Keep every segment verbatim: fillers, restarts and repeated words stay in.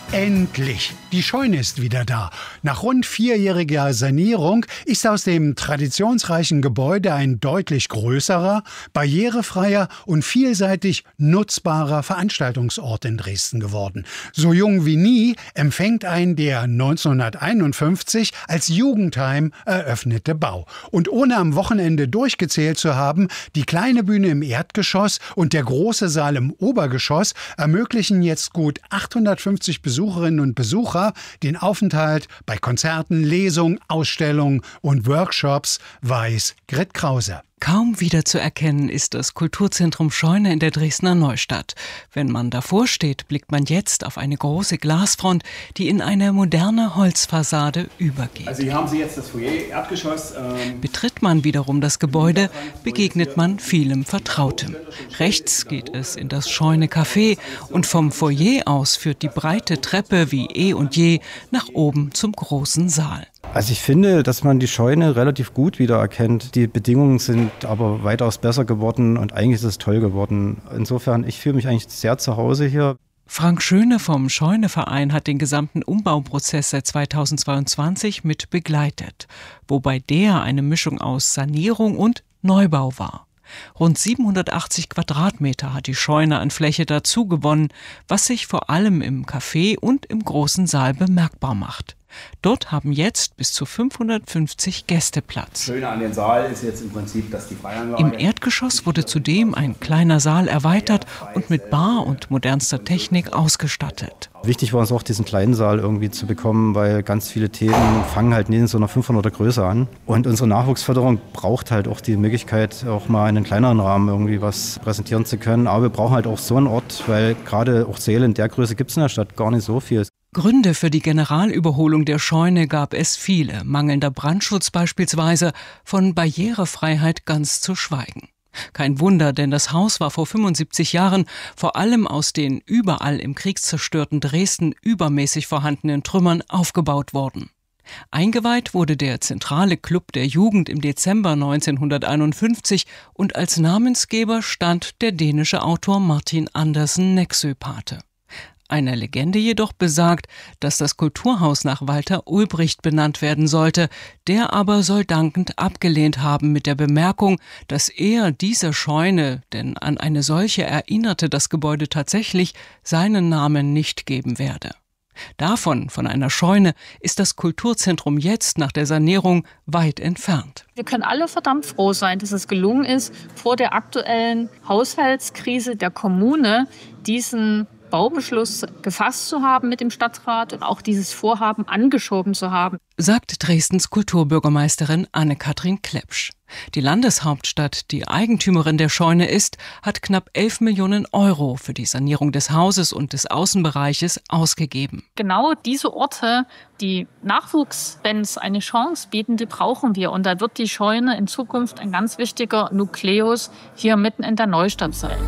Endlich! Die Scheune ist wieder da. Nach rund vierjähriger Sanierung ist aus dem traditionsreichen Gebäude ein deutlich größerer, barrierefreier und vielseitig nutzbarer Veranstaltungsort in Dresden geworden. So jung wie nie empfängt ein der neunzehnhunderteinundfünfzig als Jugendheim eröffnete Bau. Und ohne am Wochenende durchgezählt zu haben, die kleine Bühne im Erdgeschoss und der große Saal im Obergeschoss ermöglichen jetzt gut achthundertfünfzig Besucherinnen und Besucher den Aufenthalt bei Konzerten, Lesungen, Ausstellungen und Workshops, weiß Grit Krause. Kaum wiederzuerkennen ist das Kulturzentrum Scheune in der Dresdner Neustadt. Wenn man davor steht, blickt man jetzt auf eine große Glasfront, die in eine moderne Holzfassade übergeht. Also hier haben Sie jetzt das Foyer, Erdgeschoss. Ähm Betritt man wiederum das Gebäude, begegnet man vielem Vertrautem. Rechts geht es in das Scheune Café und vom Foyer aus führt die breite Treppe wie eh und je nach oben zum großen Saal. Also ich finde, dass man die Scheune relativ gut wiedererkennt. Die Bedingungen sind aber weitaus besser geworden und eigentlich ist es toll geworden. Insofern, ich fühle mich eigentlich sehr zu Hause hier. Frank Schöne vom Scheune-Verein hat den gesamten Umbauprozess seit zweitausendzweiundzwanzig mit begleitet, wobei der eine Mischung aus Sanierung und Neubau war. Rund siebenhundertachtzig Quadratmeter hat die Scheune an Fläche dazu gewonnen, was sich vor allem im Café und im großen Saal bemerkbar macht. Dort haben jetzt bis zu fünfhundertfünfzig Gäste Platz. Das Schöne an dem Saal ist jetzt im Prinzip, dass die Freianlage... Im Erdgeschoss wurde zudem ein kleiner Saal erweitert und mit Bar und modernster Technik ausgestattet. Wichtig war uns auch, diesen kleinen Saal irgendwie zu bekommen, weil ganz viele Themen fangen halt nicht in so einer fünfhunderter Größe an. Und unsere Nachwuchsförderung braucht halt auch die Möglichkeit, auch mal in einem kleineren Rahmen irgendwie was präsentieren zu können. Aber wir brauchen halt auch so einen Ort, weil gerade auch Säle in der Größe gibt es in der Stadt gar nicht so viel. Gründe für die Generalüberholung der Scheune gab es viele, mangelnder Brandschutz beispielsweise, von Barrierefreiheit ganz zu schweigen. Kein Wunder, denn das Haus war vor fünfundsiebzig Jahren vor allem aus den überall im kriegszerstörten Dresden übermäßig vorhandenen Trümmern aufgebaut worden. Eingeweiht wurde der zentrale Club der Jugend im Dezember neunzehnhunderteinundfünfzig und als Namensgeber stand der dänische Autor Martin Andersen Nexø Pate. Eine Legende jedoch besagt, dass das Kulturhaus nach Walter Ulbricht benannt werden sollte, der aber soll dankend abgelehnt haben mit der Bemerkung, dass er dieser Scheune, denn an eine solche erinnerte das Gebäude tatsächlich, seinen Namen nicht geben werde. Davon, von einer Scheune, ist das Kulturzentrum jetzt nach der Sanierung weit entfernt. Wir können alle verdammt froh sein, dass es gelungen ist, vor der aktuellen Haushaltskrise der Kommune diesen Baubeschluss gefasst zu haben mit dem Stadtrat und auch dieses Vorhaben angeschoben zu haben, sagt Dresdens Kulturbürgermeisterin Anne-Kathrin Klepsch. Die Landeshauptstadt, die Eigentümerin der Scheune ist, hat knapp elf Millionen Euro für die Sanierung des Hauses und des Außenbereiches ausgegeben. Genau diese Orte, die Nachwuchsbands eine Chance bieten, die brauchen wir. Und da wird die Scheune in Zukunft ein ganz wichtiger Nukleus hier mitten in der Neustadt sein.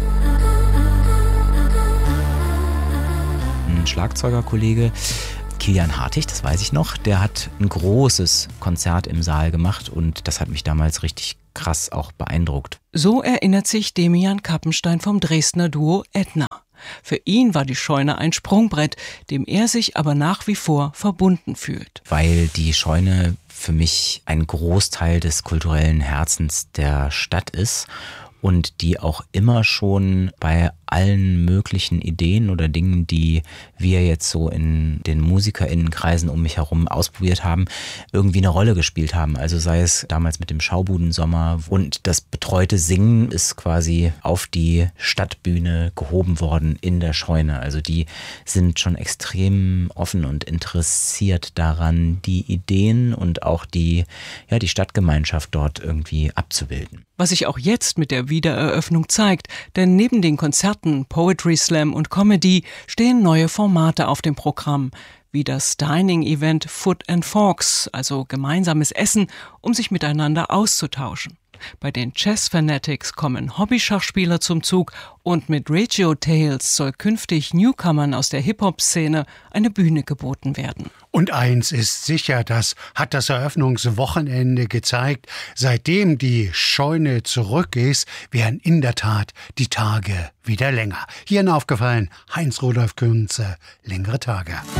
Ein Schlagzeugerkollege, Kilian Hartig, das weiß ich noch, der hat ein großes Konzert im Saal gemacht und das hat mich damals richtig krass auch beeindruckt. So erinnert sich Demian Kappenstein vom Dresdner Duo Edna. Für ihn war die Scheune ein Sprungbrett, dem er sich aber nach wie vor verbunden fühlt. Weil die Scheune für mich ein Großteil des kulturellen Herzens der Stadt ist und die auch immer schon bei allen möglichen Ideen oder Dingen, die wir jetzt so in den MusikerInnenkreisen um mich herum ausprobiert haben, irgendwie eine Rolle gespielt haben. Also sei es damals mit dem Schaubudensommer und das betreute Singen ist quasi auf die Stadtbühne gehoben worden in der Scheune. Also die sind schon extrem offen und interessiert daran, die Ideen und auch die, ja, die Stadtgemeinschaft dort irgendwie abzubilden. Was sich auch jetzt mit der Wiedereröffnung zeigt, denn neben den Konzerten, Poetry Slam und Comedy stehen neue Formate auf dem Programm, wie das Dining-Event Food and Forks, also gemeinsames Essen, um sich miteinander auszutauschen. Bei den Chess Fanatics kommen Hobbyschachspieler zum Zug und mit Reggio Tales soll künftig Newcomern aus der Hip-Hop-Szene eine Bühne geboten werden. Und eins ist sicher, das hat das Eröffnungswochenende gezeigt, seitdem die Scheune zurück ist, werden in der Tat die Tage wieder länger. Hierhin aufgefallen, Heinz Rudolf Künze, längere Tage.